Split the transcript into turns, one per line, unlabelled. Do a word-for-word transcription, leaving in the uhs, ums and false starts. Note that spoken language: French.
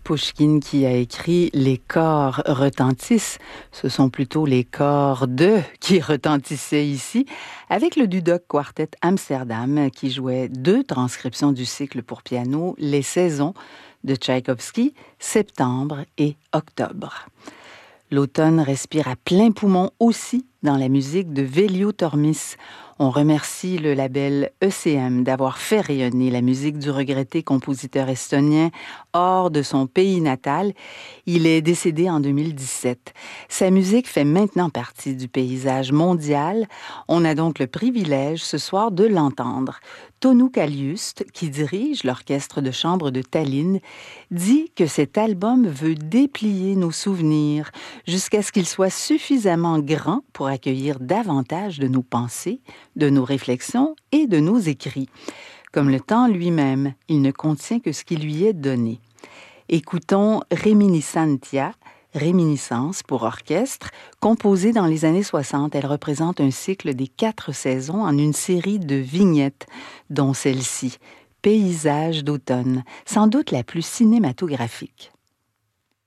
Pouchkine qui a écrit « Les corps retentissent », ce sont plutôt les corps de qui retentissaient ici, avec le Dudok Quartet Amsterdam qui jouait deux transcriptions du cycle pour piano « Les saisons » de Tchaïkovski, septembre et octobre. L'automne respire à plein poumon aussi dans la musique de Veljo Tormis. On remercie le label E C M d'avoir fait rayonner la musique du regretté compositeur estonien hors de son pays natal. Il est décédé en deux mille dix-sept. Sa musique fait maintenant partie du paysage mondial. On a donc le privilège ce soir de l'entendre. Tonu Kaliust, qui dirige l'orchestre de chambre de Tallinn, dit que cet album veut déplier nos souvenirs jusqu'à ce qu'il soit suffisamment grand pour accueillir davantage de nos pensées, de nos réflexions et de nos écrits. Comme le temps lui-même, il ne contient que ce qui lui est donné. Écoutons Reminiscentia, Réminiscence pour orchestre, composée dans les années soixante. Elle représente un cycle des quatre saisons en une série de vignettes, dont celle-ci, Paysage d'automne, sans doute la plus cinématographique.